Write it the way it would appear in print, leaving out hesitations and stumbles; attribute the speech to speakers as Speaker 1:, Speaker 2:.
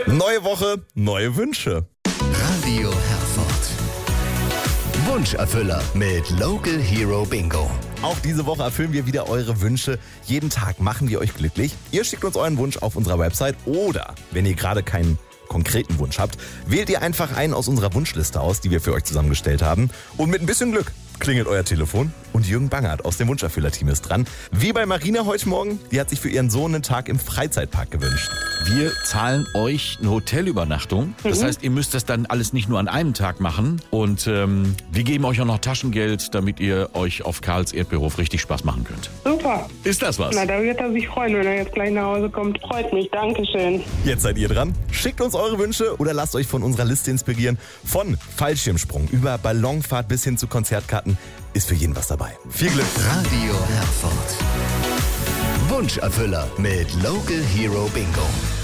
Speaker 1: Neue Woche, neue Wünsche.
Speaker 2: Radio Herford. Wunscherfüller mit Local Hero Bingo.
Speaker 1: Auch diese Woche erfüllen wir wieder eure Wünsche. Jeden Tag machen wir euch glücklich. Ihr schickt uns euren Wunsch auf unserer Website oder, wenn ihr gerade keinen konkreten Wunsch habt, wählt ihr einfach einen aus unserer Wunschliste aus, die wir für euch zusammengestellt haben. Und mit ein bisschen Glück klingelt euer Telefon und Jürgen Bangert aus dem Wunscherfüller-Team ist dran. Wie bei Marina heute Morgen, die hat sich für ihren Sohn einen Tag im Freizeitpark gewünscht.
Speaker 3: Wir zahlen euch eine Hotelübernachtung. Das heißt, ihr müsst das dann alles nicht nur an einem Tag machen. Und wir geben euch auch noch Taschengeld, damit ihr euch auf Karls Erdbeerhof richtig Spaß machen könnt.
Speaker 4: Super.
Speaker 3: Ist das was?
Speaker 4: Na, da wird er sich freuen, wenn er jetzt gleich nach Hause kommt. Freut mich. Dankeschön.
Speaker 1: Jetzt seid ihr dran. Schickt uns eure Wünsche oder lasst euch von unserer Liste inspirieren. Von Fallschirmsprung über Ballonfahrt bis hin zu Konzertkarten ist für jeden was dabei. Viel Glück.
Speaker 2: Radio Herford. Wunscherfüller mit Local Hero Bingo.